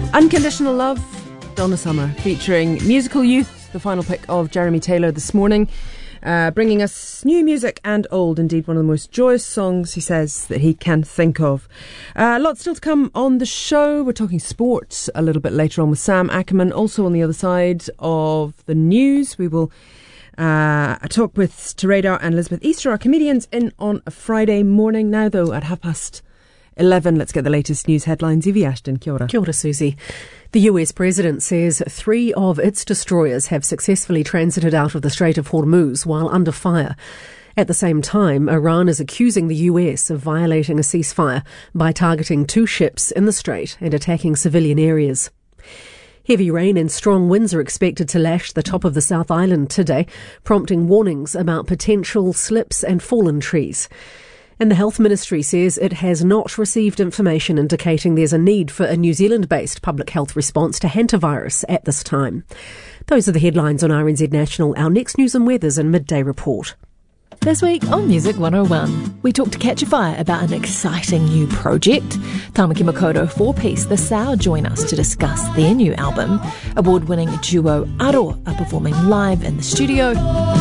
Unconditional Love, Donna Summer, featuring Musical Youth, the final pick of Jeremy Taylor this morning, bringing us new music and old, indeed one of the most joyous songs, he says, that he can think of. Lots still to come on the show. We're talking sports a little bit later on with Sam Ackerman. Also on the other side of the news, we will talk with Teradar and Elizabeth Easter, our comedians, in on a Friday morning. Now, though, at 11:30, let's get the latest news headlines. Evie Ashton, kia ora. Kia ora, Susie. The US president says 3 of its destroyers have successfully transited out of the Strait of Hormuz while under fire. At the same time, Iran is accusing the US of violating a ceasefire by targeting 2 ships in the strait and attacking civilian areas. Heavy rain and strong winds are expected to lash the top of the South Island today, prompting warnings about potential slips and fallen trees. And the Health Ministry says it has not received information indicating there's a need for a New Zealand-based public health response to hantavirus at this time. Those are the headlines on RNZ National. Our next news and weather's and midday report. This week on Music 101, we talk to Catch a Fire about an exciting new project. Tamaki Makoto 4-piece The Sow join us to discuss their new album. Award-winning duo Aro are performing live in the studio.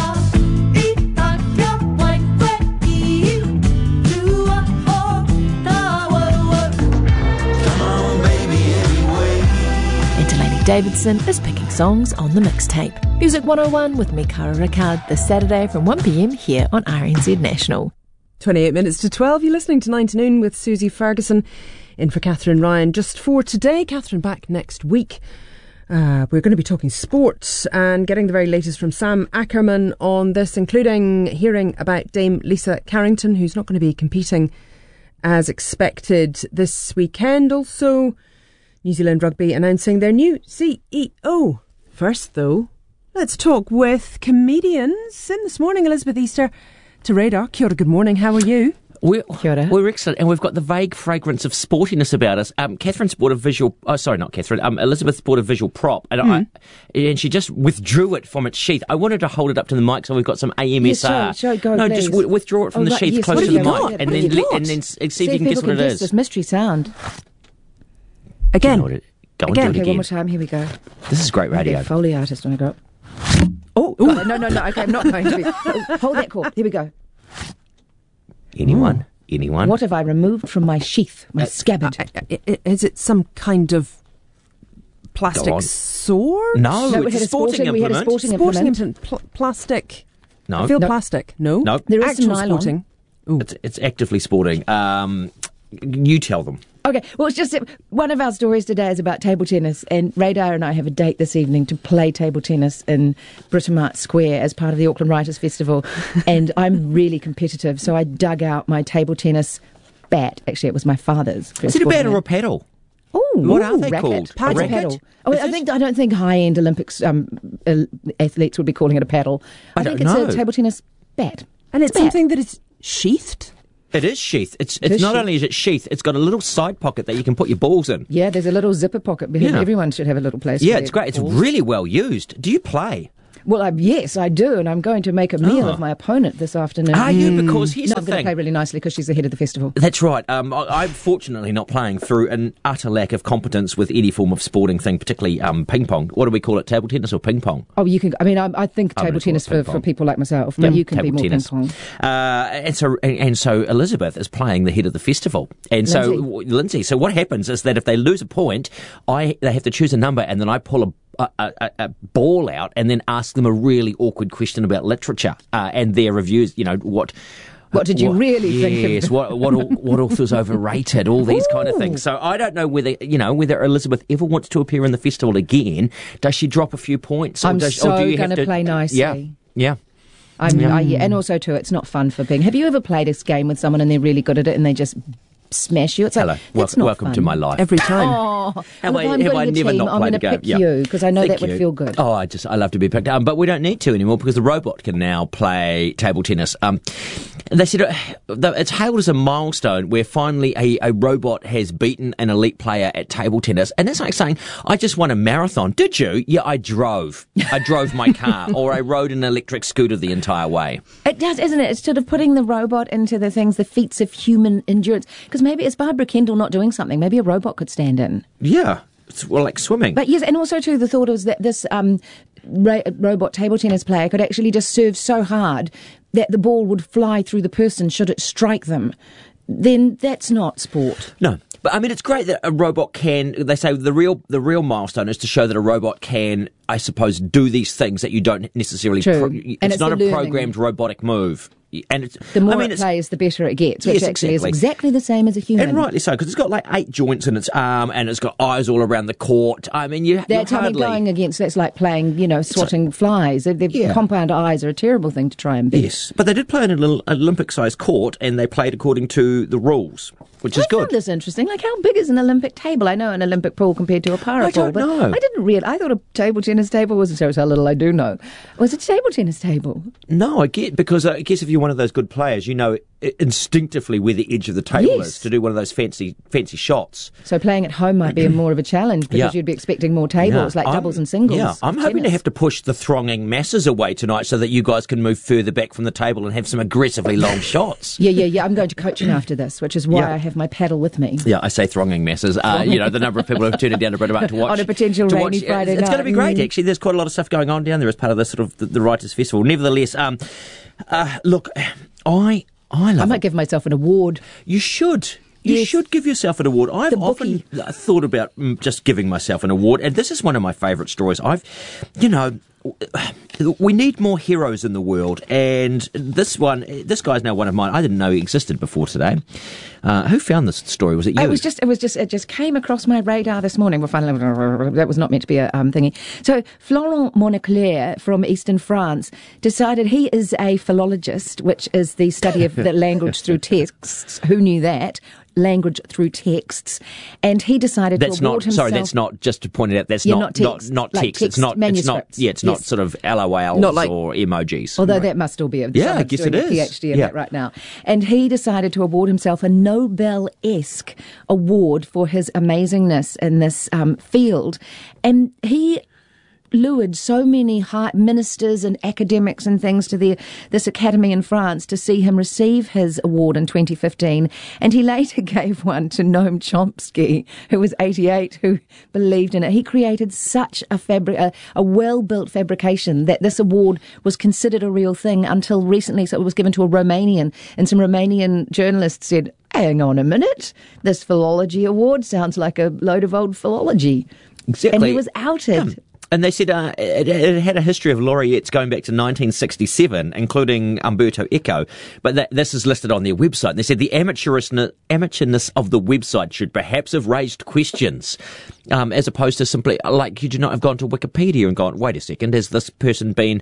Davidson is picking songs on the mixtape. Music 101 with me, Cara Ricard, this Saturday from 1pm here on RNZ National. 28 minutes to 12. You're listening to 9 to Noon with Susie Ferguson in for Catherine Ryan. Just for today, Catherine back next week. We're going to be talking sports and getting the very latest from Sam Ackerman on this, including hearing about Dame Lisa Carrington, who's not going to be competing as expected this weekend. Also, New Zealand Rugby announcing their new CEO. First, though, let's talk with comedians. In this morning, Elizabeth Easter, Teradar. Kia ora, good morning. How are you? We're excellent, and we've got the vague fragrance of sportiness about us. Catherine's bought a visual... Oh, sorry, not Catherine. Elizabeth bought a visual prop, and and she just withdrew it from its sheath. I wanted to hold it up to the mic so we've got some AMSR. Show it, go, no, please. just withdraw it from the sheath close to the mic, and then see if you can guess what it is. This mystery sound. Again. Go and do it Okay, again. one more time. Here we go. This is great radio. I'm a Foley artist when I grow up. Oh, no. Okay, I'm not going to be. Hold that chord. Here we go. Anyone? What have I removed from my sheath, my scabbard? Is it some kind of plastic sword? No, we it's had a sporting implement. We had a sporting implement. Plastic. No. I feel plastic. No? No. There is Actual some nylon. sporting. It's actively sporting. You tell them. Okay, well, it's just one of our stories today is about table tennis, and Radar and I have a date this evening to play table tennis in Britomart Square as part of the Auckland Writers' Festival, and I'm really competitive, so I dug out my table tennis bat. Actually, it was my father's. Is it a bat or a paddle? Oh, What are they racket. called? Paddle. A racket? Paddle. Oh, I don't think high-end Olympics athletes would be calling it a paddle. I think it's a table tennis bat. And it's a bat. something that is sheathed? It is sheath. It's not only is it sheath, it's got a little side pocket that you can put your balls in. Yeah, there's a little zipper pocket. Yeah. Everyone should have a little place. Yeah, for it's their great. It's balls. really well used. Do you play? Well, yes, I do, and I'm going to make a meal of my opponent this afternoon. Are you? Because here's No, the I'm going to thing. play really nicely because she's the head of the festival. That's right. I'm fortunately not playing through an utter lack of competence with any form of sporting thing, particularly ping pong. What do we call it, table tennis or ping pong? Oh, you can. I mean, I think I'm table gonna call tennis it ping for pong. people like myself, but you can be Table more tennis. ping pong. And so Elizabeth is playing the head of the festival, and Lindsay. So what happens is that if they lose a point, they have to choose a number, and then I pull a ball out and then ask them a really awkward question about literature and their reviews. You know what did you really think of? Yes, what author's overrated? All these kind of things. So I don't know whether Elizabeth ever wants to appear in the festival again. Does she drop a few points? I'm do you going to play nicely. Yeah. And also too, it's not fun for being. Have you ever played this game with someone and they're really good at it and they just smash you? It's Hello, like, that's not welcome fun. to my life. Every time. Oh, Have well, I if I'm never team, not I'm played going a to game? pick you because I know Thank that would you. feel good. Oh, I love to be picked. But we don't need to anymore because the robot can now play table tennis. They said it's hailed as a milestone where finally a robot has beaten an elite player at table tennis. And that's like saying, I just won a marathon. Did you? Yeah, I drove. I drove my car or I rode an electric scooter the entire way. It does, isn't it? It's sort of putting the robot into the feats of human endurance. Because maybe it's Barbara Kendall not doing something. Maybe a robot could stand in. Yeah. well, like swimming. But yes, and also too, the thought was that this robot table tennis player could actually just serve so hard that the ball would fly through the person should it strike them. Then that's not sport. No. But I mean, it's great that a robot can. They say the real milestone is to show that a robot can, I suppose, do these things that you don't necessarily. And it's not a programmed robotic move. And it's, the more it plays, the better it gets, which actually is exactly the same as a human. And rightly so, because it's got like 8 joints in its arm, and it's got eyes all around the court. I mean, going against, that's like playing, swatting flies. Compound eyes are a terrible thing to try and beat. Yes, but they did play in a little Olympic-sized court, and they played according to the rules, which is good. I found this interesting. Like, how big is an Olympic table? I know an Olympic pool compared to a para pool. I don't know. I didn't realize. I thought a table tennis table was, so how little I do know. Was it a table tennis table? No, I guess if you're one of those good players, you know instinctively where the edge of the table is to do one of those fancy shots. So playing at home might be more of a challenge because you'd be expecting more tables, like doubles and singles. Yeah, I'm hoping to have to push the thronging masses away tonight so that you guys can move further back from the table and have some aggressively long shots. Yeah. I'm going to coaching after this, which is why I have my paddle with me. Yeah, I say thronging masses. The number of people who've turned down to Britomart to watch. On a potential rainy Friday night. It's going to be great, actually. There's quite a lot of stuff going on down there as part of the sort of the Writers' Festival. Nevertheless, look, I might give myself an award. You should. You should give yourself an award. I've often thought about just giving myself an award, and this is one of my favourite stories. We need more heroes in the world, and this guy's now one of mine. I didn't know he existed before today. Who found this story? Was it you? It just came across my radar this morning. That was not meant to be a thingy. So Florent Moneclair from Eastern France decided he is a philologist, which is the study of the language through texts. Who knew that? Language through texts, and he decided to award himself. Sorry, that's not, just to point it out, that's not text. It's not sort of LOLs or emojis. Although that must all be I guess it is. PhD in that right now. And he decided to award himself a Nobel-esque award for his amazingness in this field, and he lured so many high ministers and academics and things to this academy in France to see him receive his award in 2015, and he later gave one to Noam Chomsky, who was 88, who believed in it. He created such a well-built fabrication that this award was considered a real thing until recently. So it was given to a Romanian, and some Romanian journalists said, hang on a minute, this philology award sounds like a load of old philology. Exactly. And he was outed. Yeah. And they said it had a history of laureates going back to 1967, including Umberto Eco. But this is listed on their website. They said the amateurness of the website should perhaps have raised questions, as opposed to simply, like, you do not have gone to Wikipedia and gone, wait a second, has this person been...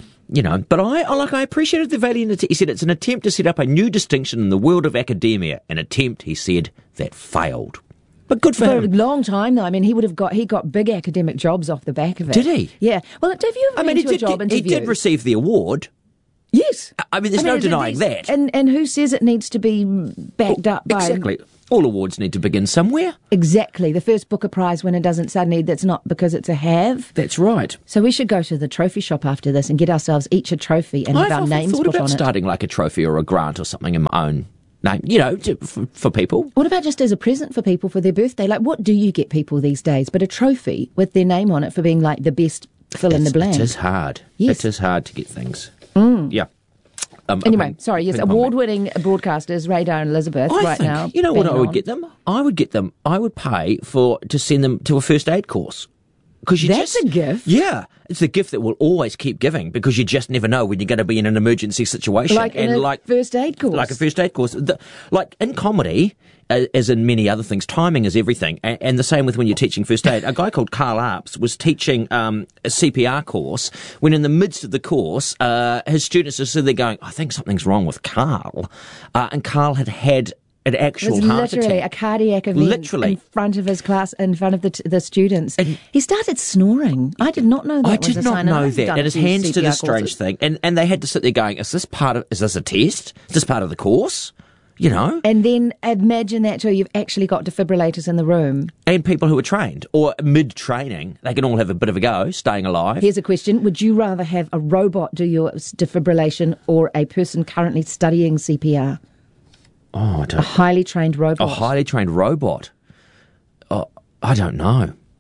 but I appreciated the value in it. He said it's an attempt to set up a new distinction in the world of academia. An attempt, he said, that failed. But good for him. For a long time, though. I mean, he got big academic jobs off the back of it. Did he? Yeah. Well, have you ever been to a job interview? He did receive the award. Yes. I mean, there's no denying that. And who says it needs to be backed up by... Exactly. All awards need to begin somewhere. Exactly. The first Booker Prize winner doesn't suddenly... That's not because it's a have. That's right. So we should go to the trophy shop after this and get ourselves each a trophy and have our names put on it. I've thought about starting like a trophy or a grant or something in my own... name, for people. What about just as a present for people for their birthday? Like, what do you get people these days? But a trophy with their name on it for being like the best fill in the blank. It is hard. Yes. It is hard to get things. Yeah. Anyway, award-winning broadcasters, Radar and Elizabeth, now. You know what I would get them? I would pay to send them to a first aid course. That's a gift. Yeah. It's a gift that will always keep giving because you just never know when you're going to be in an emergency situation. Like a first aid course. Like a first aid course. Like in comedy, as in many other things, timing is everything. And the same with when you're teaching first aid. A guy called Carl Arps was teaching a CPR course when in the midst of the course, his students are sitting there going, I think something's wrong with Carl. And Carl had an actual heart attack. Literally a cardiac event in front of his class, in front of the students. And he started snoring. I did not know that. I did not know that. And his hands did a strange thing. And they had to sit there going, is this a test? Is this part of the course? And then imagine that too. You've actually got defibrillators in the room. And people who are trained or mid-training, they can all have a bit of a go, staying alive. Here's a question. Would you rather have a robot do your defibrillation or a person currently studying CPR? Oh, a highly trained robot. A highly trained robot. Oh, I don't know.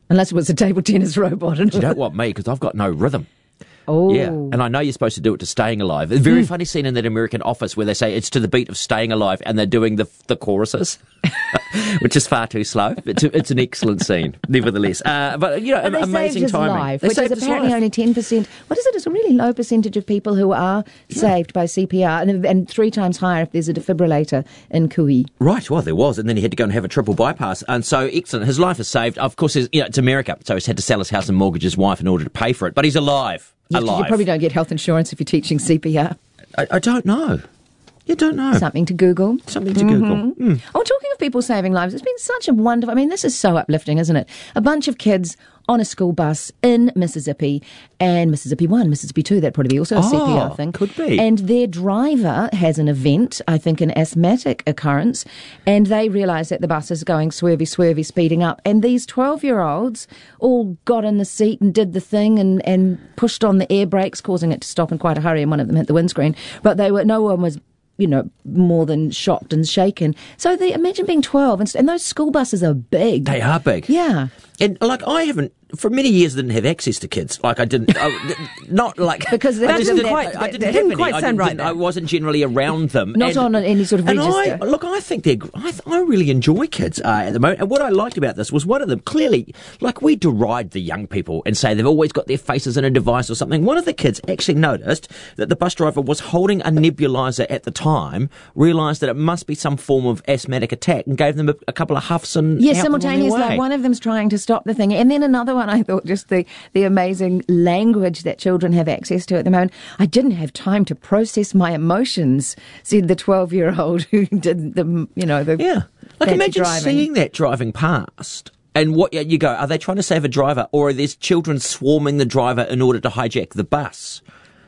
Unless it was a table tennis robot. You don't want me because I've got no rhythm. Oh. Yeah, and I know you're supposed to do it to Staying Alive. A very funny scene in that American Office where they say it's to the beat of Staying Alive and they're doing the choruses, which is far too slow. It's an excellent scene, nevertheless. But, you know, But they amazing saved his timing. life, They which saved is his apparently life. only 10%. What is it? It's a really low percentage of people who are saved by CPR, and 3 times higher if there's a defibrillator in Kui. Right, well, there was, and then he had to go and have a triple bypass. And so, excellent. His life is saved. Of course, it's America, so he's had to sell his house and mortgage his wife in order to pay for it. But he's alive. Yes, 'cause alive. you probably don't get health insurance if you're teaching CPR. I don't know. You don't know. Something to Google. Something to Google. Mm. Oh, talking of people saving lives, it's been such a wonderful... I mean, this is so uplifting, isn't it? A bunch of kids on a school bus in Mississippi, and Mississippi 1, Mississippi 2, that'd probably be also a CPR thing. Could be. And their driver has an event, I think an asthmatic occurrence, and they realise that the bus is going swervy, speeding up. And these 12-year-olds all got in the seat and did the thing and pushed on the air brakes, causing it to stop in quite a hurry, and one of them hit the windscreen. But no one was, you know, more than shocked and shaken. So imagine being 12, and those school buses are big. They are big. Yeah. And, like, I haven't, for many years, didn't have access to kids. Like, I didn't, not like... Because I that just didn't quite- I didn't that have didn't any. quite sound right there. I wasn't generally around them. Not on any sort of register. I think I really enjoy kids at the moment. And what I liked about this was one of them, clearly, like, we deride the young people and say they've always got their faces in a device or something. One of the kids actually noticed that the bus driver was holding a nebulizer at the time, realised that it must be some form of asthmatic attack, and gave them a couple of huffs and Yes, out them on their simultaneously. way. Like one of them's trying to stop the thing. And then another one, I thought, just the amazing language that children have access to at the moment. I didn't have time to process my emotions, said the 12-year-old who did the, Yeah. Like, fancy imagine driving. seeing that driving past. And what you go, are they trying to save a driver, or are there children swarming the driver in order to hijack the bus?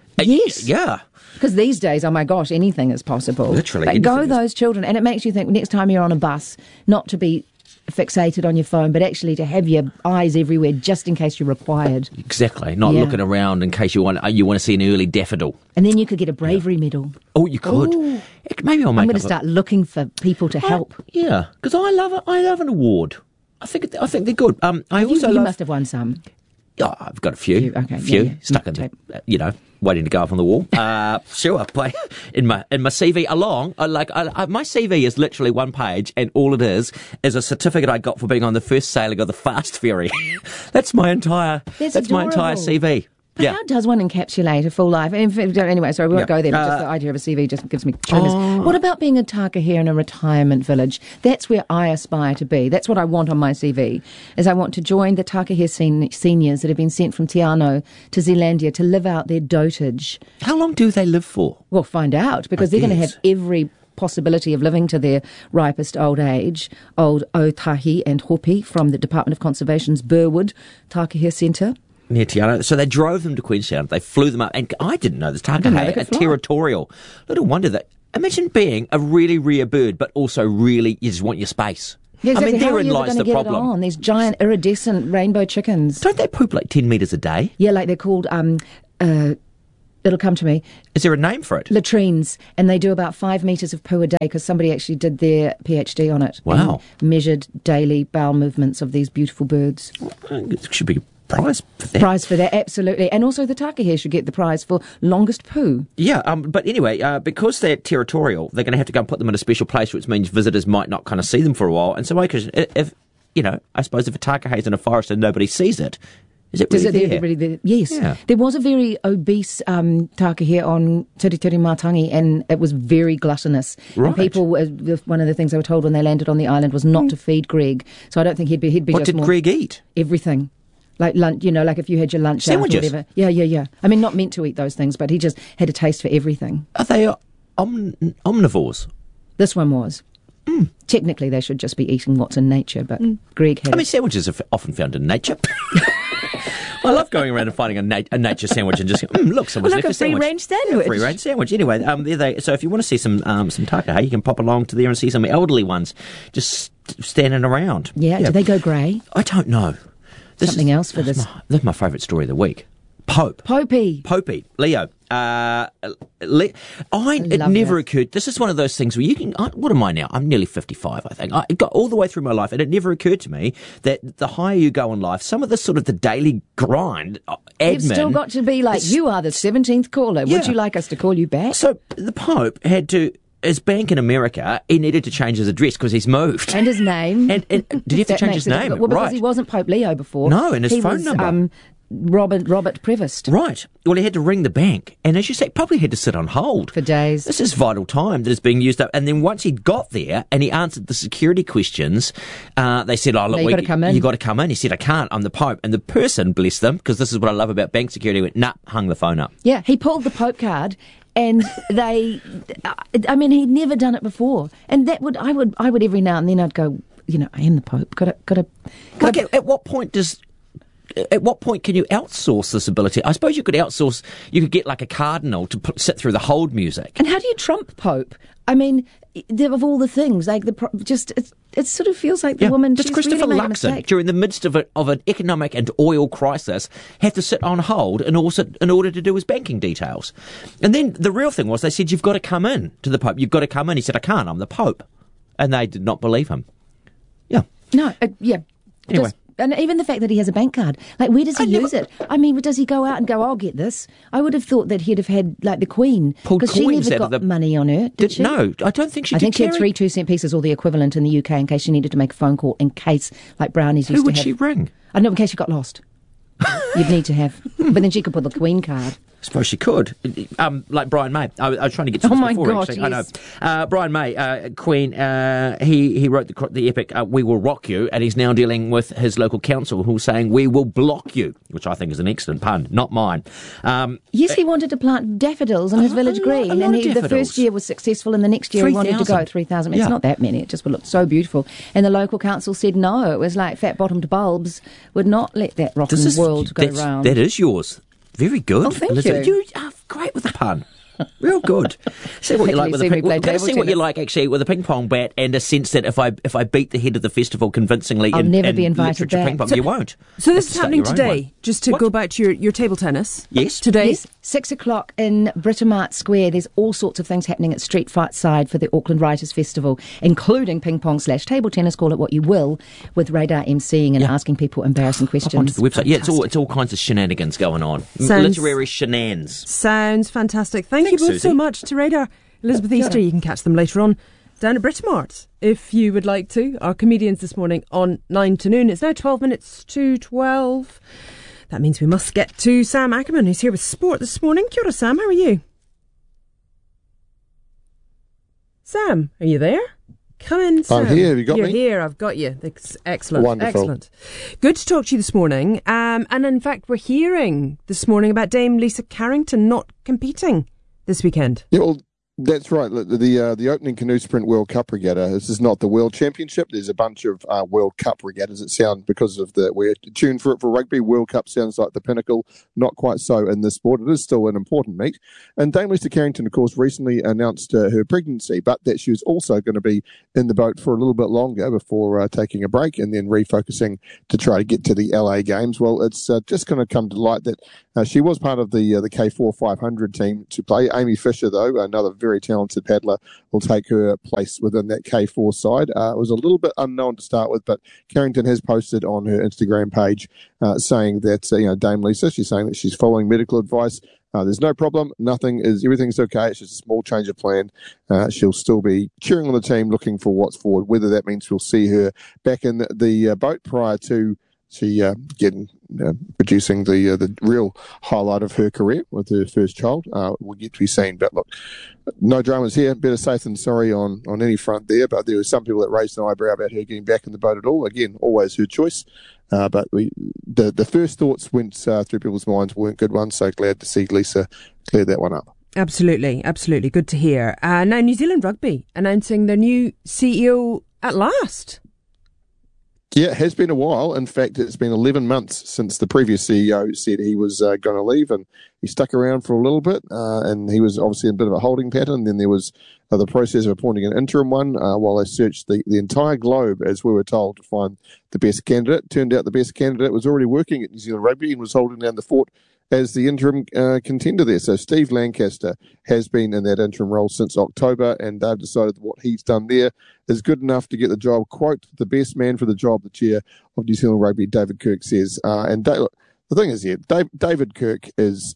Yes. Yeah. Because these days, oh my gosh, anything is possible. Literally, But go anything is. those children. And it makes you think next time you're on a bus, not to be fixated on your phone, but actually to have your eyes everywhere just in case you're required. Exactly. Not Yeah. looking around in case you want to see an early daffodil. And then you could get a bravery medal. Oh, you could. Ooh. Maybe I'll make I'm going up to start looking for people to help. Yeah, because I love an award. I think they're good. I You also love. must have won some. Oh, I've got a few. Okay, few yeah. stuck in the, waiting to go up on the wall. Sure, but in my CV my CV is literally one page, and all it is a certificate I got for being on the first sailing of the Fast Ferry. That's my entire. That's my entire adorable. CV. But Yeah. how does one encapsulate a full life? Anyway, sorry, we won't go there, but just the idea of a CV just gives me triggers. What about being a takahe in a retirement village? That's where I aspire to be. That's what I want on my CV, is I want to join the takahe seniors that have been sent from Te Anau to Zealandia to live out their dotage. How long do they live for? We'll find out, because they're going to have every possibility of living to their ripest old age. Old Otahi and Hopi from the Department of Conservation's Burwood Takahe Centre. Near Te Anau. So they drove them to Queenstown. They flew them up. And I didn't know this. didn't know they Takahe, could a fly. territorial. Little wonder that. Imagine being a really rare bird, but also really, you just want your space. Yeah, exactly. I mean, How are therein you ever lies gonna the get problem. It on? These giant iridescent rainbow chickens. Don't they poop like 10 metres a day? Yeah, like they're called, it'll come to me, Is there a name for it? latrines. And they do about 5 metres of poo a day, because somebody actually did their PhD on it. Wow. And measured daily bowel movements of these beautiful birds. It should be a prize for that. Prize for that, absolutely. And also the takahe should get the prize for longest poo. Yeah, but anyway, because they're territorial, they're going to have to go and put them in a special place, which means visitors might not kind of see them for a while. And so, if I suppose if a takahe is in a forest and nobody sees it, is it really there? Everybody there? Yes. Yeah. There was a very obese takahe on Tiritiri Matangi, and it was very gluttonous. Right. And people, one of the things they were told when they landed on the island was not to feed Greg. So I don't think he'd be What just did more Greg eat? everything. Like lunch, like if you had your lunch Sandwiches? out or whatever. Yeah. I mean, not meant to eat those things, but he just had a taste for everything. Are they omnivores? This one was. Technically, they should just be eating what's in nature, but Greg had I mean, it. sandwiches are often found in nature. I love going around and finding a nature sandwich and just look, someone's Like left a a sandwich. free-range sandwich. Yeah, free-range sandwich. Anyway, so if you want to see some takahe, you can pop along to there and see some elderly ones just standing around. Yeah, do they go grey? I don't know. Something else for this. That's my favourite story of the week. Popey, Popey. Leo. It never occurred. This is one of those things where you can. What am I now? I'm nearly 55, I think. I got all the way through my life, and it never occurred to me that the higher you go in life, some of the sort of the daily grind, admin. You've still got to be like, you are the 17th caller. Yeah. Would you like us to call you back? So the Pope had to. His bank in America, he needed to change his address because he's moved. And his name. And did he have to change his name? Well, because he wasn't Pope Leo before. No, and his phone number. Robert Prevost. Right. Well, he had to ring the bank. And as you say, probably had to sit on hold. For days. This is vital time that is being used up. And then once he got there and he answered the security questions, they said, oh, look, you got to come in. You got to come in. He said, I can't. I'm the Pope. And the person, bless them, because this is what I love about bank security, went, nah, hung the phone up. Yeah, he pulled the Pope card. And he'd never done it before. And I would every now and then I'd go, I am the Pope. At what point can you outsource this ability? I suppose you could get like a cardinal to sit through the hold music. And how do you trump Pope? I mean, of all the things, like it sort of feels like the woman. Does Christopher really Luxon, during the midst of an economic and oil crisis, have to sit on hold in order to do his banking details? And then the real thing was they said, you've got to come in to the Pope. You've got to come in. He said, I can't. I'm the Pope. And they did not believe him. Yeah. No. Yeah. Anyway. And even the fact that he has a bank card, like, where does he use it? I mean, does he go out and go, I'll get this? I would have thought that he'd have had, like, the Queen. Because she never got money on her, did she? No, I don't think she did. I think she had 3 2-cent pieces or the equivalent in the UK in case she needed to make a phone call, in case, like Brownies used to have. Who would she ring? I know, in case she got lost. You'd need to have. But then she could put the Queen card. I suppose she could. Like Brian May. I was trying to get to this before, gosh, actually. Yes. I know. Brian May, Queen, he wrote the epic We Will Rock You, and he's now dealing with his local council who's saying We Will Block You, which I think is an excellent pun, not mine. Yes, he wanted to plant daffodils in his village green, and the first year was successful, and the next year 3, he wanted to go 3,000. It's not that many, it just would look so beautiful. And the local council said no, it was like fat-bottomed bulbs would not let that rocking world go round. That is yours. Very good. Oh, thank Elizabeth. you. You are great with a pun. Real good. See what you like with what you like actually with a ping pong bat, and a sense that if I beat the head of the festival convincingly, I'll never be invited literature back. ping pong, you won't. So this is happening today. Just to go back to your table tennis. Yes, today. Yes, 6:00 in Britomart Square. There's all sorts of things happening at Street Fight Side for the Auckland Writers Festival, including ping pong / table tennis, call it what you will, with Radar emceeing and asking people embarrassing questions. Onto the website. Yeah, it's all kinds of shenanigans going on. Literary shenanigans. Sounds fantastic. Thanks you both Susie. so much to Radar. Elizabeth Easter, you can catch them later on down at Britomart if you would like to. Our comedians this morning on 9 to noon. It's now 12 minutes to 12. That means we must get to Sam Ackerman, who's here with sport this morning. Kia ora, Sam. How are you? Sam, are you there? Come in, Sam. I'm here. Have you got me? You're here. I've got you. Excellent. Wonderful. Excellent. Good to talk to you this morning. And in fact, we're hearing this morning about Dame Lisa Carrington not competing this weekend. Yeah, well, that's right. The opening canoe sprint World Cup regatta. This is not the World Championship. There's a bunch of World Cup regattas that sound, because of we're tuned for it for rugby. World Cup sounds like the pinnacle. Not quite so in this sport. It is still an important meet. And Dame Lisa Carrington, of course, recently announced her pregnancy, but that she was also going to be in the boat for a little bit longer before taking a break and then refocusing to try to get to the LA Games. Well, it's just going to come to light that she was part of the K4 500 team to play. Amy Fisher, though, another very talented paddler, will take her place within that K4 side. It was a little bit unknown to start with, but Carrington has posted on her Instagram page saying that Dame Lisa, she's saying that she's following medical advice. There's no problem. Everything's okay. It's just a small change of plan. She'll still be cheering on the team, looking for what's forward. Whether that means we'll see her back in the boat prior to she producing the real highlight of her career with her first child, will get to be seen. But look, no dramas here. Better safe than sorry on any front there. But there were some people that raised an eyebrow about her getting back in the boat at all. Again, always her choice. But the first thoughts went through people's minds weren't good ones. So glad to see Lisa clear that one up. Absolutely. Good to hear. Now, New Zealand Rugby announcing their new CEO at last. Yeah, it has been a while. In fact, it's been 11 months since the previous CEO said he was going to leave, and he stuck around for a little bit, and he was obviously in a bit of a holding pattern. Then there was the process of appointing an interim one while they searched the entire globe, as we were told, to find the best candidate. Turned out the best candidate was already working at New Zealand Rugby and was holding down the fort as the interim contender there. So Steve Lancaster has been in that interim role since October, and they've decided that what he's done there is good enough to get the job. Quote, the best man for the job, the chair of New Zealand Rugby, David Kirk, says. Look, the thing is here, David Kirk is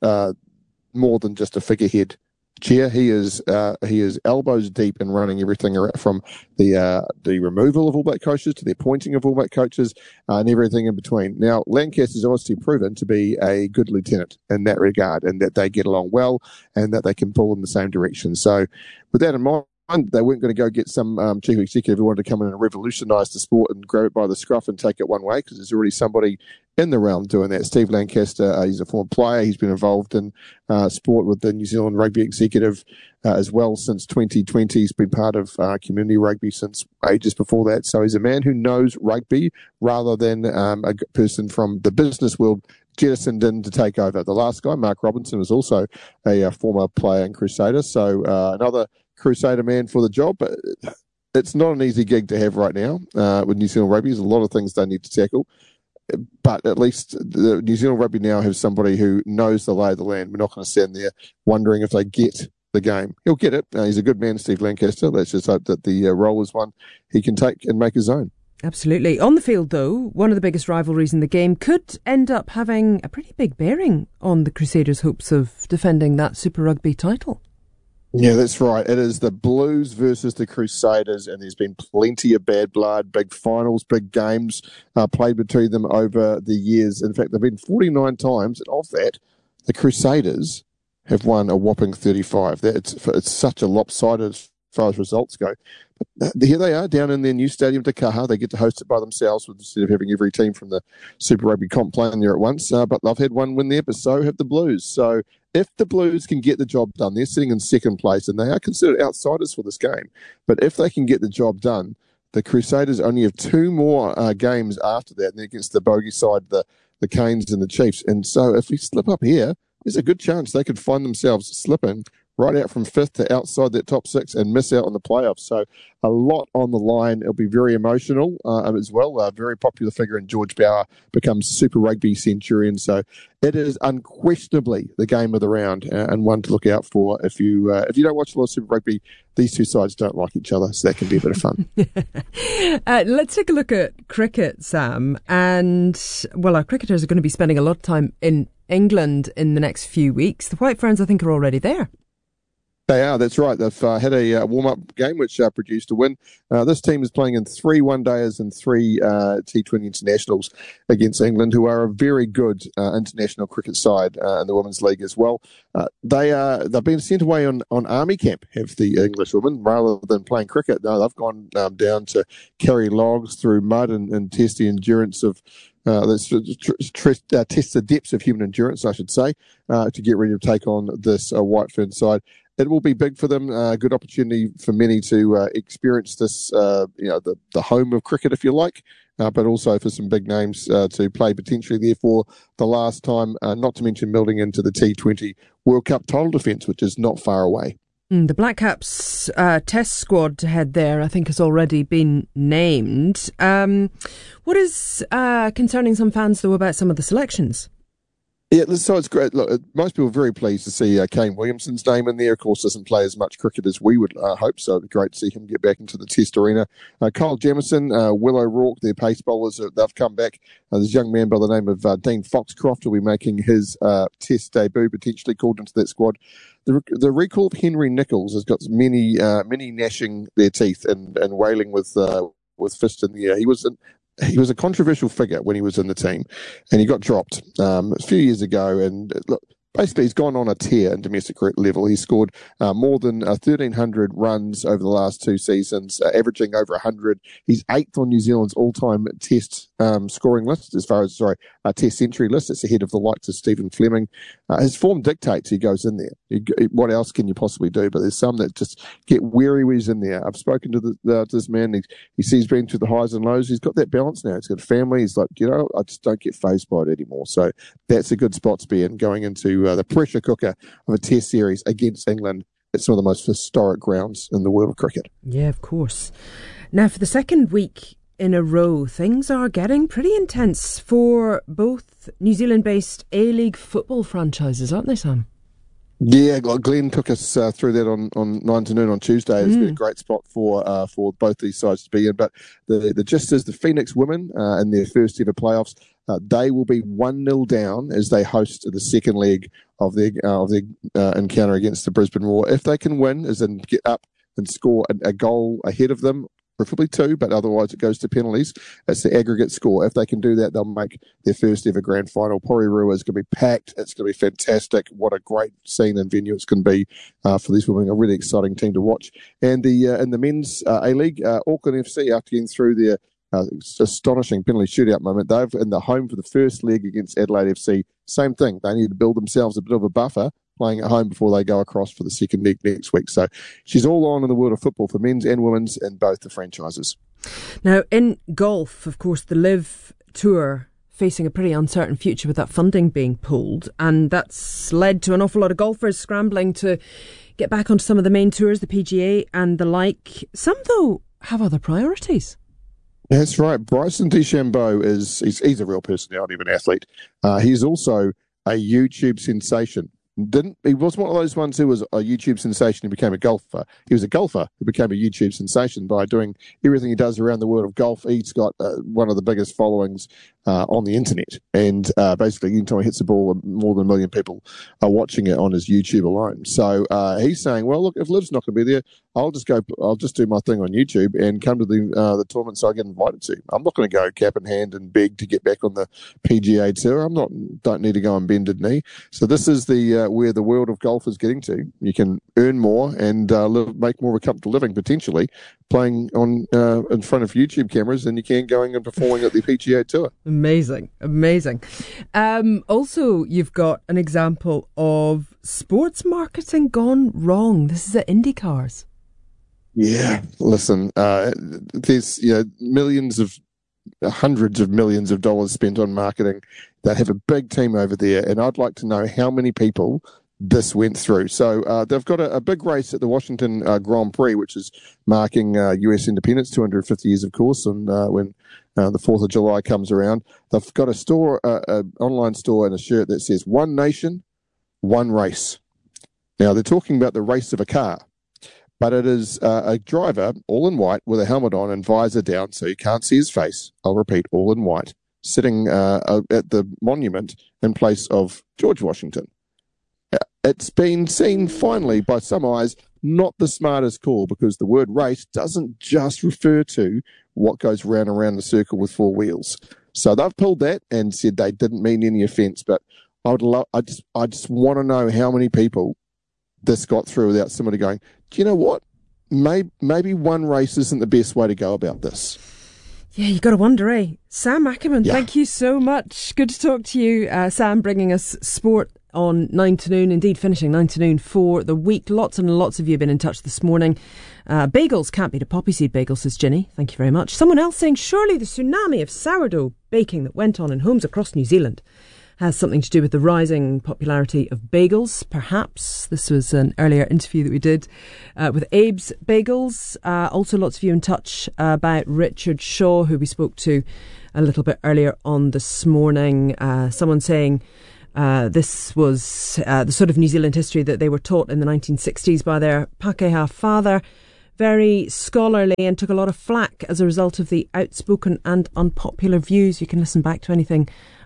more than just a figurehead chair. He is elbows deep in running everything from the removal of All Black coaches to the appointing of All Black coaches and everything in between. Now, Lancaster's obviously proven to be a good lieutenant in that regard, and that they get along well and that they can pull in the same direction. So with that in mind, they weren't going to go get some chief executive who wanted to come in and revolutionise the sport and grab it by the scruff and take it one way, because there's already somebody in the realm doing that. Steve Lancaster, he's a former player. He's been involved in sport with the New Zealand Rugby Executive as well since 2020. He's been part of community rugby since ages before that. So he's a man who knows rugby rather than a person from the business world jettisoned in to take over. The last guy, Mark Robinson, was also a former player in Crusader. So another Crusader man for the job, but it's not an easy gig to have right now with New Zealand Rugby. There's a lot of things they need to tackle, but at least the New Zealand Rugby now have somebody who knows the lay of the land. We're not going to stand there wondering if they get the game. He'll get it. He's a good man, Steve Lancaster. Let's just hope that the role is one he can take and make his own. Absolutely. On the field, though, one of the biggest rivalries in the game could end up having a pretty big bearing on the Crusaders' hopes of defending that Super Rugby title. Yeah, that's right. It is the Blues versus the Crusaders, and there's been plenty of bad blood, big finals, big games played between them over the years. In fact, there have been 49 times, and of that, the Crusaders have won a whopping 35. It's such a lopsided as far as results go. But here they are down in their new stadium, Te Kaha. They get to host it by themselves instead of having every team from the Super Rugby comp playing there at once. But they've had one win there, but so have the Blues. So if the Blues can get the job done, they're sitting in second place, and they are considered outsiders for this game. But if they can get the job done, the Crusaders only have two more games after that, and they're against the bogey side, the Canes and the Chiefs. And so if we slip up here, there's a good chance they could find themselves slipping right out from fifth to outside that top six and miss out on the playoffs. So a lot on the line. It'll be very emotional as well. A very popular figure in George Bower becomes Super Rugby Centurion. So it is unquestionably the game of the round and one to look out for. If you don't watch a lot of Super Rugby, these two sides don't like each other, so that can be a bit of fun. Let's take a look at cricket, Sam. And, well, our cricketers are going to be spending a lot of time in England in the next few weeks. The White Ferns, I think, are already there. They are, that's right. They've had a warm-up game which produced a win. This team is playing in 3 one-dayers and 3 T20 internationals against England, who are a very good international cricket side in the Women's League as well. They've been sent away on army camp, have the English women, rather than playing cricket. No, they've gone down to carry logs through mud and test the endurance of test the depths of human endurance, I should say, to get ready to take on this White Fern side. It will be big for them. A good opportunity for many to experience this, the home of cricket, if you like, but also for some big names to play potentially there for the last time, not to mention building into the T20 World Cup title defence, which is not far away. The Black Caps test squad head there, I think, has already been named. What is concerning some fans, though, about some of the selections? Yeah, so it's great. Look, most people are very pleased to see Kane Williamson's name in there. Of course, doesn't play as much cricket as we would hope, so it'd be great to see him get back into the test arena. Kyle Jamieson, Will O'Rourke, their pace bowlers, they've come back. There's a young man by the name of Dean Foxcroft will be making his test debut, potentially called into that squad. The recall of Henry Nicholls has got many gnashing their teeth and wailing with fist in the air. He was a controversial figure when he was in the team, and he got dropped a few years ago. And look, basically, he's gone on a tear in domestic level. He scored more than 1,300 runs over the last 2 seasons, averaging over 100. He's 8th on New Zealand's all-time Test scoring list, Test century list. It's ahead of the likes of Stephen Fleming. His form dictates he goes in there. What else can you possibly do? But there's some that just get weary when he's in there. I've spoken to this man. He sees been through the highs and lows. He's got that balance now. He's got a family. He's like, I just don't get fazed by it anymore. So that's a good spot to be in going into the pressure cooker of a test series against England. It's one of the most historic grounds in the world of cricket. Yeah, of course. Now, for the second week in a row. Things are getting pretty intense for both New Zealand-based A-League football franchises, aren't they, Sam? Yeah, Glenn took us through that on 9 to noon on Tuesday. It's been a great spot for both these sides to be in. But the gist is the Phoenix women in their first ever playoffs, they will be 1-0 down as they host the second leg of their encounter against the Brisbane Roar. If they can win, as in get up and score a goal ahead of them, preferably 2, but otherwise it goes to penalties. It's the aggregate score. If they can do that, they'll make their first ever grand final. Porirua is going to be packed. It's going to be fantastic. What a great scene and venue it's going to be for these women. A really exciting team to watch. And in the men's A-League, Auckland FC, after getting through their astonishing penalty shootout moment, they've in the home for the first leg against Adelaide FC. Same thing. They need to build themselves a bit of a buffer playing at home before they go across for the second leg next week. So she's all on in the world of football for men's and women's in both the franchises. Now, in golf, of course, the LIV Tour facing a pretty uncertain future with that funding being pulled, and that's led to an awful lot of golfers scrambling to get back onto some of the main tours, the PGA and the like. Some, though, have other priorities. That's right. Bryson DeChambeau he's a real personality of an athlete. He's also a YouTube sensation. He wasn't one of those ones who was a YouTube sensation who became a golfer. He was a golfer who became a YouTube sensation by doing everything he does around the world of golf. He's got one of the biggest followings on the internet, and basically anytime he hits the ball, more than 1 million people are watching it on his YouTube alone. So he's saying, well, look, if Liv's not going to be there, I'll just do my thing on YouTube and come to the tournaments I get invited to. I'm not going to go cap in hand and beg to get back on the PGA Tour. Don't need to go on bended knee. So this is the where the world of golf is getting to. You can earn more and make more of a comfortable living potentially playing on in front of YouTube cameras than you can going and performing at the PGA Tour. Amazing. Also, you've got an example of sports marketing gone wrong. This is at IndyCars. Yeah, listen, there's hundreds of millions of dollars spent on marketing. They have a big team over there, and I'd like to know how many people this went through. So they've got a big race at the Washington Grand Prix, which is marking US independence, 250 years, of course, and when the 4th of July comes around. They've got a store, an online store, and a shirt that says "One Nation, One Race." Now, they're talking about the race of a car, but it is a driver, all in white, with a helmet on and visor down so you can't see his face. I'll repeat, all in white, sitting at the monument in place of George Washington. It's been seen, finally, by some eyes, not the smartest call, because the word race doesn't just refer to what goes round and round the circle with 4 wheels. So they've pulled that and said they didn't mean any offence, but I just want to know how many people this got through without somebody going, do you know what? Maybe one race isn't the best way to go about this. Yeah, you got to wonder, eh? Sam Ackerman, Thank you so much. Good to talk to you. Sam bringing us sport on 9 to noon, indeed finishing 9 to noon for the week. Lots and lots of you have been in touch this morning. Bagels can't beat a poppy seed bagel, says Ginny. Thank you very much. Someone else saying, surely the tsunami of sourdough baking that went on in homes across New Zealand has something to do with the rising popularity of bagels. Perhaps. This was an earlier interview that we did with Abe's Bagels. Also lots of you in touch about Richard Shaw, who we spoke to a little bit earlier on this morning. Someone saying this was the sort of New Zealand history that they were taught in the 1960s by their Pākehā father. Very scholarly and took a lot of flack as a result of the outspoken and unpopular views. You can listen back to anything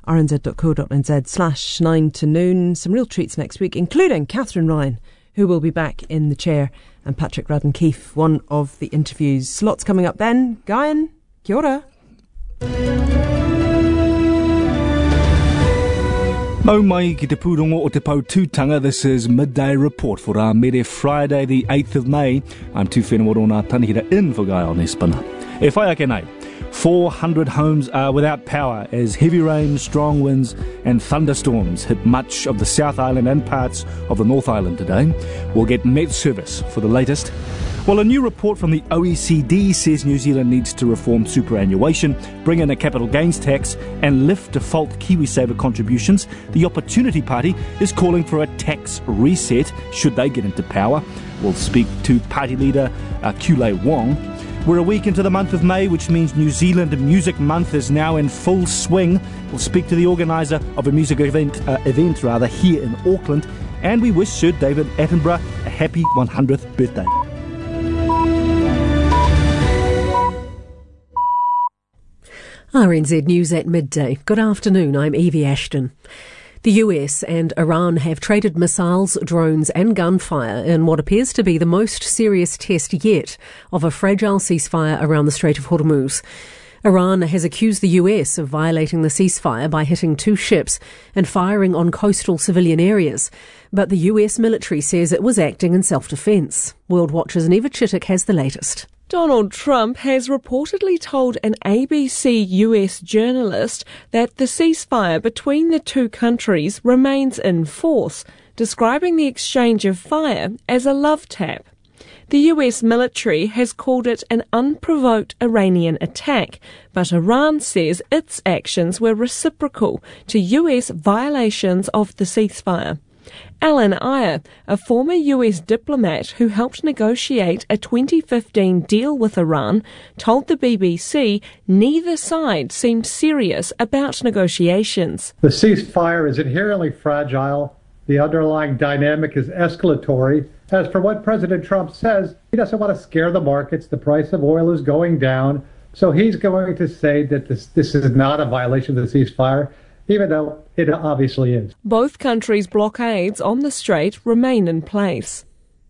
rnz.co.nz/9 to noon. Some real treats next week, including Catherine Ryan, who will be back in the chair, and Patrick Radden-Keefe, one of the interviews. Lots coming up then. Guyan, kia ora. Mau mai ki te pūrongo o te Pautūtanga. This is Midday Report for our Mere Friday the 8th of May. I'm Tu Whenua Rona Tanihira in for Guy on Espana. E whai ake nei. 400 homes are without power as heavy rain, strong winds and thunderstorms hit much of the South Island and parts of the North Island today. We'll get Met Service for the latest. Well, a new report from the OECD says New Zealand needs to reform superannuation, bring in a capital gains tax and lift default KiwiSaver contributions. The Opportunity Party is calling for a tax reset should they get into power. We'll speak to party leader Kulei Wong. We're a week into the month of May, which means New Zealand Music Month is now in full swing. We'll speak to the organiser of a music event here in Auckland, and we wish Sir David Attenborough a happy 100th birthday. RNZ News at midday. Good afternoon, I'm Evie Ashton. The US and Iran have traded missiles, drones and gunfire in what appears to be the most serious test yet of a fragile ceasefire around the Strait of Hormuz. Iran has accused the US of violating the ceasefire by hitting 2 ships and firing on coastal civilian areas. But the US military says it was acting in self-defense. World Watch's Neva Chittick has the latest. Donald Trump has reportedly told an ABC US journalist that the ceasefire between the two countries remains in force, describing the exchange of fire as a love tap. The US military has called it an unprovoked Iranian attack, but Iran says its actions were reciprocal to US violations of the ceasefire. Alan Iyer, a former US diplomat who helped negotiate a 2015 deal with Iran, told the BBC neither side seemed serious about negotiations. The ceasefire is inherently fragile. The underlying dynamic is escalatory. As for what President Trump says, he doesn't want to scare the markets. The price of oil is going down. So he's going to say that this is not a violation of the ceasefire, even though it obviously is. Both countries' blockades on the strait remain in place.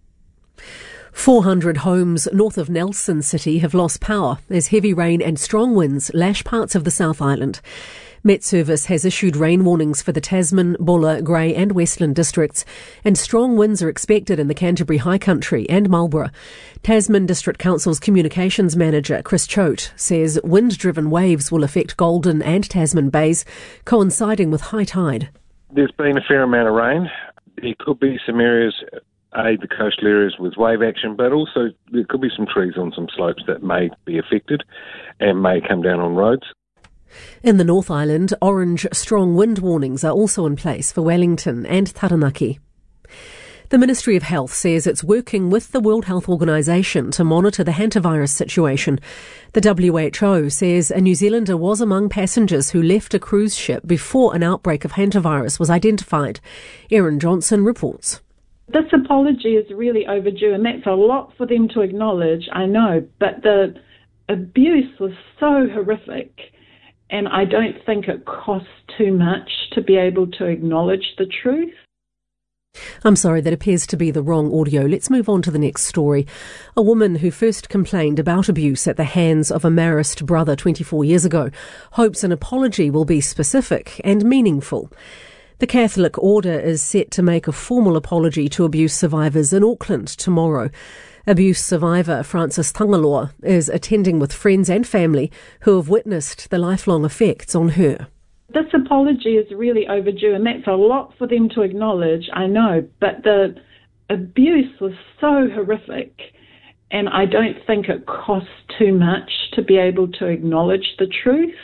400 homes north of Nelson City have lost power as heavy rain and strong winds lash parts of the South Island. Met Service has issued rain warnings for the Tasman, Buller, Grey and Westland districts, and strong winds are expected in the Canterbury High Country and Marlborough. Tasman District Council's communications manager, Chris Choate, says wind-driven waves will affect Golden and Tasman Bays, coinciding with high tide. There's been a fair amount of rain. There could be some areas, the coastal areas with wave action, but also there could be some trees on some slopes that may be affected and may come down on roads. In the North Island, orange strong wind warnings are also in place for Wellington and Taranaki. The Ministry of Health says it's working with the World Health Organization to monitor the hantavirus situation. The WHO says a New Zealander was among passengers who left a cruise ship before an outbreak of hantavirus was identified. Erin Johnson reports. This apology is really overdue, and that's a lot for them to acknowledge, I know, but the abuse was so horrific. And I don't think it costs too much to be able to acknowledge the truth. I'm sorry, that appears to be the wrong audio. Let's move on to the next story. A woman who first complained about abuse at the hands of a Marist brother 24 years ago hopes an apology will be specific and meaningful. The Catholic Order is set to make a formal apology to abuse survivors in Auckland tomorrow. Abuse survivor Francis Tangaloa is attending with friends and family who have witnessed the lifelong effects on her. This apology is really overdue, and that's a lot for them to acknowledge, I know, but the abuse was so horrific, and I don't think it costs too much to be able to acknowledge the truth.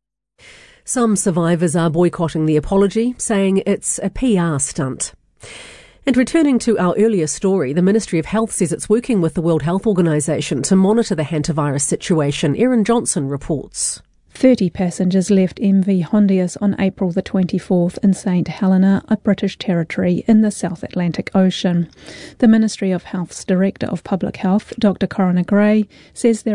Some survivors are boycotting the apology, saying it's a PR stunt. And returning to our earlier story, the Ministry of Health says it's working with the World Health Organization to monitor the hantavirus situation. Erin Johnson reports. 30 passengers left MV Hondius on April the 24th in St Helena, a British territory in the South Atlantic Ocean. The Ministry of Health's Director of Public Health, Dr. Coroner Gray, says there